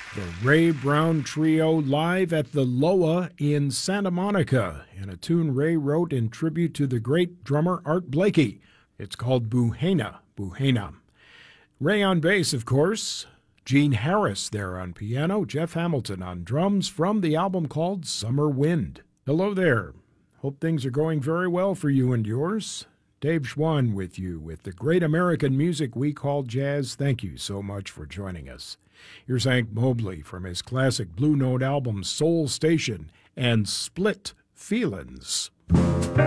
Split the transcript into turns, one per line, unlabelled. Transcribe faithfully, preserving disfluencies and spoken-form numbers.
The Ray Brown Trio live at the Loa in Santa Monica in a tune Ray wrote in tribute to the great drummer Art Blakey. It's called Buhena, Buhena. Ray on bass, of course. Gene Harris there on piano. Jeff Hamilton on drums from the album called Summer Wind. Hello there. Hope things are going very well for you and yours. Dave Schwann with you with the great American music we call jazz. Thank you so much for joining us. Here's Hank Mobley from his classic Blue Note album Soul Station and Split Feelin's.